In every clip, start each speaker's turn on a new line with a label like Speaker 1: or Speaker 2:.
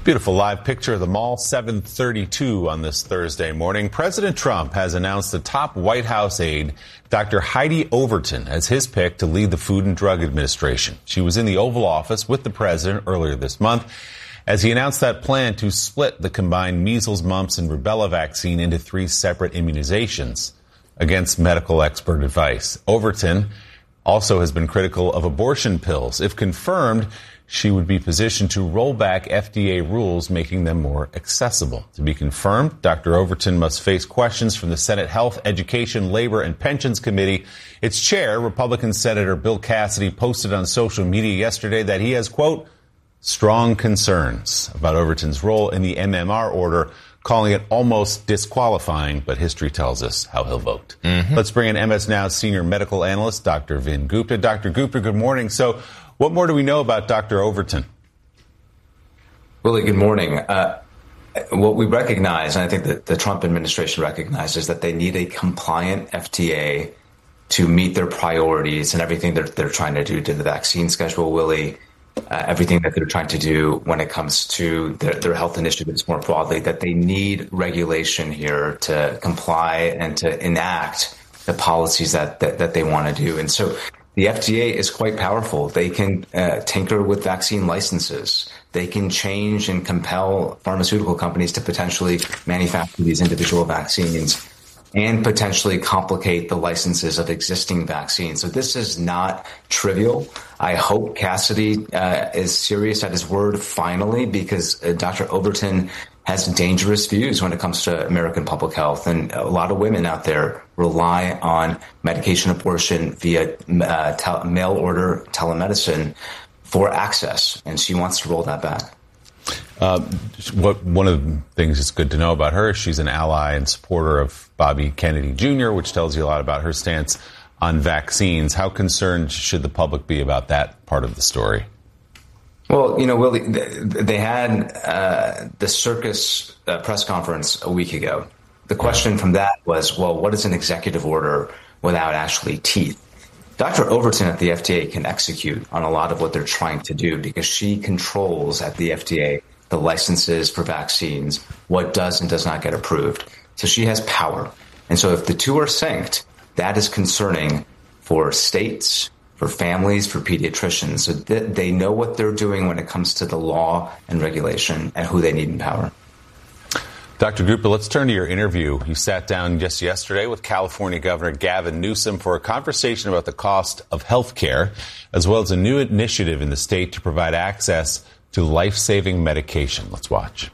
Speaker 1: Beautiful live picture of the mall, 7:32 on this Thursday morning. President Trump has announced the top White House aide, Dr. Heidi Overton, as his pick to lead the Food and Drug Administration. She was in the Oval Office with the president earlier this month as he announced that plan to split the combined measles, mumps, and rubella vaccine into 3 separate immunizations against medical expert advice. Overton also has been critical of abortion pills. If confirmed, she would be positioned to roll back FDA rules, making them more accessible. To be confirmed, Dr. Overton must face questions from the Senate Health, Education, Labor, and Pensions Committee. Its chair, Republican Senator Bill Cassidy, posted on social media yesterday that he has, quote, strong concerns about Overton's role in the MMR order, calling it almost disqualifying, but history tells us how he'll vote. Let's bring in MS Now's senior medical analyst, Dr. Vin Gupta. Dr. Gupta, good morning. So what more do we know about Dr. Overton?
Speaker 2: Willie, good morning. What we recognize, and I think that the Trump administration recognizes, that they need a compliant FDA to meet their priorities and everything that they're trying to do to the vaccine schedule, Willie, everything that they're trying to do when it comes to their health initiatives more broadly, that they need regulation here to comply and to enact the policies that they want to do. And so the FDA is quite powerful. They can tinker with vaccine licenses. They can change and compel pharmaceutical companies to potentially manufacture these individual vaccines and potentially complicate the licenses of existing vaccines. So this is not trivial. I hope Cassidy is serious at his word finally, because Dr. Overton has dangerous views when it comes to American public health. And a lot of women out there rely on medication abortion via mail order telemedicine for access. And she wants to roll that back.
Speaker 1: One of the things that's good to know about her is she's an ally and supporter of Bobby Kennedy Jr., which tells you a lot about her stance on vaccines. How concerned should the public be about that part of the story?
Speaker 2: Well, you know, Willie, they had the circus press conference a week ago. The question from that was, well, what is an executive order without actually teeth? Dr. Overton at the FDA can execute on a lot of what they're trying to do because she controls at the FDA the licenses for vaccines, what does and does not get approved. So she has power. And so if the two are synced, that is concerning for states, for families, for pediatricians, so that they know what they're doing when it comes to the law and regulation and who they need in power.
Speaker 1: Dr. Gupta, let's turn to your interview. You sat down just yesterday with California Governor Gavin Newsom for a conversation about the cost of health care, as well as a new initiative in the state to provide access to life-saving medication. Let's watch.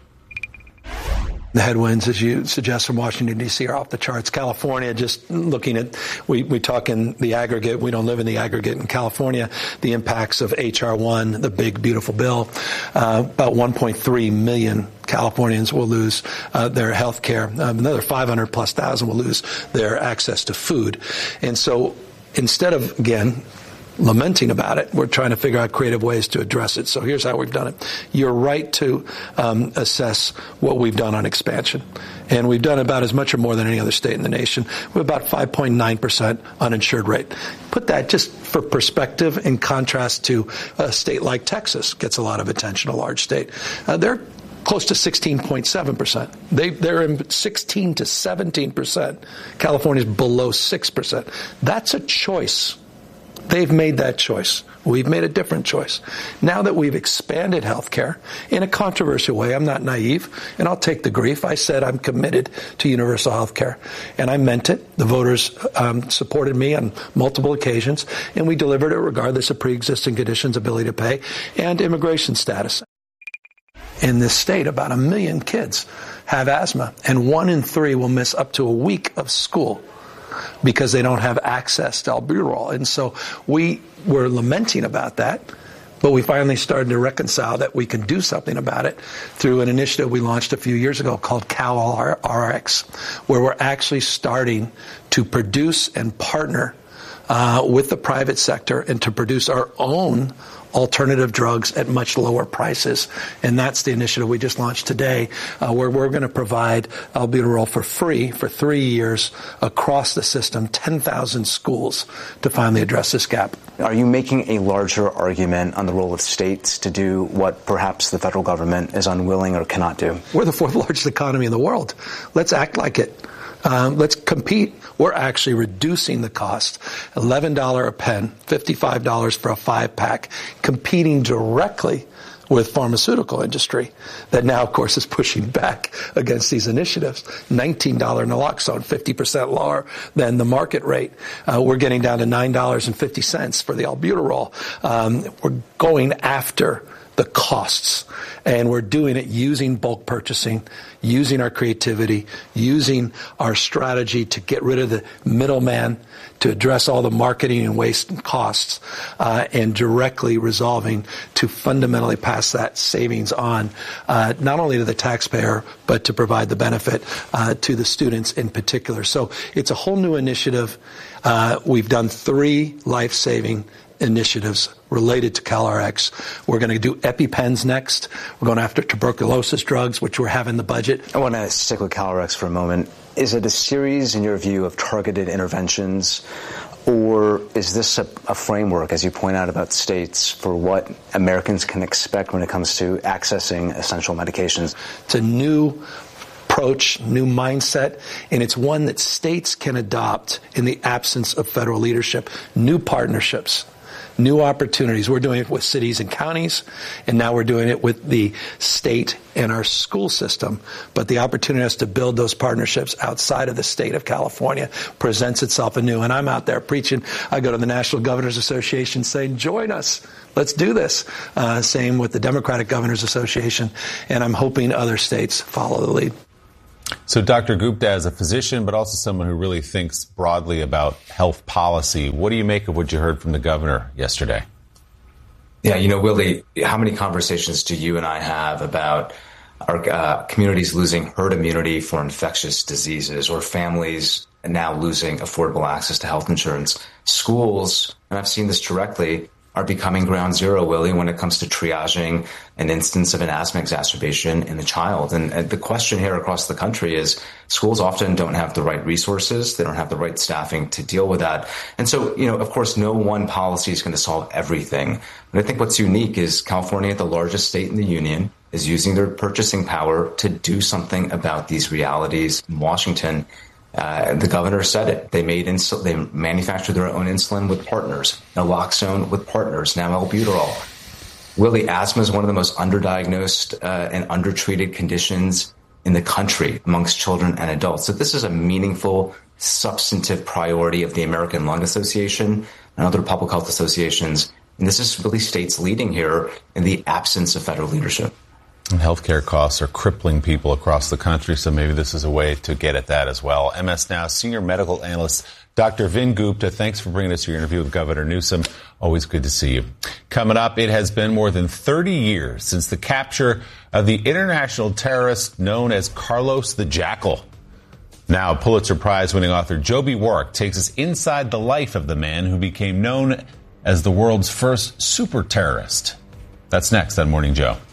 Speaker 3: The headwinds, as you suggest, from Washington, D.C. are off the charts. California, just looking at, we talk in the aggregate. We don't live in the aggregate in California. The impacts of H.R. 1, the big, beautiful bill, about 1.3 million Californians will lose their health care. Another 500,000+ will lose their access to food. And so instead of, again, lamenting about it, we're trying to figure out creative ways to address it. So here's how we've done it. You're right to assess what we've done on expansion. And we've done about as much or more than any other state in the nation. We're about 5.9% uninsured rate. Put that just for perspective in contrast to a state like Texas, gets a lot of attention, a large state. They're close to 16.7%. They're in 16 to 17%. California's below 6%. That's a choice. They've made that choice. We've made a different choice. Now that we've expanded healthcare in a controversial way, I'm not naive, and I'll take the grief. I said I'm committed to universal healthcare, and I meant it. The voters supported me on multiple occasions, and we delivered it regardless of pre-existing conditions, ability to pay, and immigration status. In this state, about 1 million kids have asthma, and 1 in 3 will miss up to a week of school because they don't have access to albuterol. And so we were lamenting about that, but we finally started to reconcile that we can do something about it through an initiative we launched a few years ago called CalRx, where we're actually starting to produce and partner with the private sector and to produce our own alternative drugs at much lower prices. And that's the initiative we just launched today, where we're going to provide albuterol for free for 3 years across the system, 10,000 schools, to finally address this gap.
Speaker 4: Are you making a larger argument on the role of states to do what perhaps the federal government is unwilling or cannot do?
Speaker 3: We're the fourth largest economy in the world. Let's act like it. Let's compete. We're actually reducing the cost. $11 a pen, $55 for a 5-pack, competing directly with pharmaceutical industry that now, of course, is pushing back against these initiatives. $19 naloxone, 50% lower than the market rate. We're getting down to $9.50 for the albuterol. We're going after the costs, and we're doing it using bulk purchasing, using our creativity, using our strategy to get rid of the middleman, to address all the marketing and waste and costs, and directly resolving to fundamentally pass that savings on, not only to the taxpayer, but to provide the benefit to the students in particular. So it's a whole new initiative. We've done 3 life-saving initiatives related to CalRx. We're going to do EpiPens next. We're going after tuberculosis drugs, which we have in the budget.
Speaker 4: I want to stick with CalRx for a moment. Is it a series, in your view, of targeted interventions, or is this a framework, as you point out, about states for what Americans can expect when it comes to accessing essential medications?
Speaker 3: It's a new approach, new mindset, and it's one that states can adopt in the absence of federal leadership. New partnerships, new opportunities. We're doing it with cities and counties, and now we're doing it with the state and our school system. But the opportunity is to build those partnerships outside of the state of California presents itself anew. And I'm out there preaching. I go to the National Governors Association saying, join us. Let's do this. Same with the Democratic Governors Association. And I'm hoping other states follow the lead.
Speaker 1: So Dr. Gupta, as a physician, but also someone who really thinks broadly about health policy, what do you make of what you heard from the governor yesterday?
Speaker 2: Yeah, Willie, how many conversations do you and I have about our communities losing herd immunity for infectious diseases, or families now losing affordable access to health insurance? Schools, and I've seen this directly, are becoming ground zero, Willie, when it comes to triaging an instance of an asthma exacerbation in a child. And the question here across the country is schools often don't have the right resources. They don't have the right staffing to deal with that. And so, of course, no one policy is going to solve everything. But I think what's unique is California, the largest state in the union, is using their purchasing power to do something about these realities. In Washington, the governor said it. They manufactured their own insulin with partners, naloxone with partners, now albuterol. Willie, asthma is one of the most underdiagnosed and undertreated conditions in the country amongst children and adults. So this is a meaningful, substantive priority of the American Lung Association and other public health associations. And this is really states leading here in the absence of federal leadership.
Speaker 1: And healthcare costs are crippling people across the country, so maybe this is a way to get at that as well. MS Now senior medical analyst Dr. Vin Gupta, thanks for bringing us your interview with Governor Newsom. Always good to see you. Coming up, it has been more than 30 years since the capture of the international terrorist known as Carlos the Jackal. Now, Pulitzer Prize-winning author Joby Warrick takes us inside the life of the man who became known as the world's first super terrorist. That's next on Morning Joe.